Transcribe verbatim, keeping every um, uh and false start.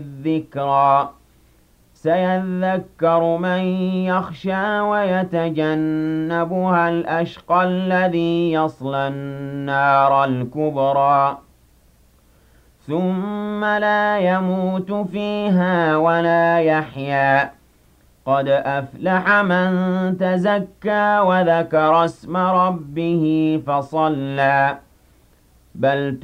الذكرى سيذكر من يخشى ويتجنبها الأشقى الذي يصلى النار الكبرى ثم لا يموت فيها ولا يحيا قد أفلح من تزكى وذكر اسم ربه فصلى بل